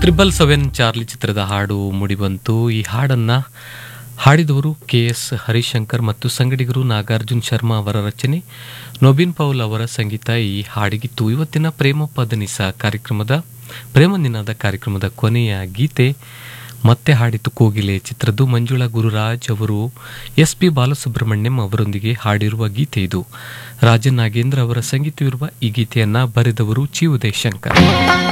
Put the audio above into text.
777 Charlie ಚಿತ್ರದ ಹಾಡು ಮೂಡಿಬಂತು. ಈ ಹಾಡನ್ನು ಹಾಡಿದವರು KS ಹರಿಶಂಕರ್ ಮತ್ತು ಸಂಗಡಿಗರು ನಾಗಾರ್ಜುನ್ ಶರ್ಮಾ ಅವರ ರಚನೆ, ನೊಬಿನ್ ಪೌಲ್ ಅವರ ಸಂಗೀತ ಈ ಹಾಡಿಗಿತ್ತು. ಇವತ್ತಿನ ಪ್ರೇಮ ಪದನಿಸ ಕಾರ್ಯಕ್ರಮದ ಪ್ರೇಮ ನಿನಾದ ಕಾರ್ಯಕ್ರಮದ ಕೊನೆಯ ಗೀತೆ ಮತ್ತೆ ಹಾಡಿತು ಕೋಗಿಲೆ ಚಿತ್ರದ್ದು. ಮಂಜುಳಾ ಗುರುರಾಜ್ ಅವರು SP ಬಾಲಸುಬ್ರಹ್ಮಣ್ಯಂ ಅವರೊಂದಿಗೆ ಹಾಡಿರುವ ಗೀತೆ ಇದು. ರಾಜನ್ ನಾಗೇಂದ್ರ ಅವರ ಸಂಗೀತವಿರುವ ಈ ಗೀತೆಯನ್ನ ಬರೆದವರು ಚಿ ಉದಯಶಂಕರ್.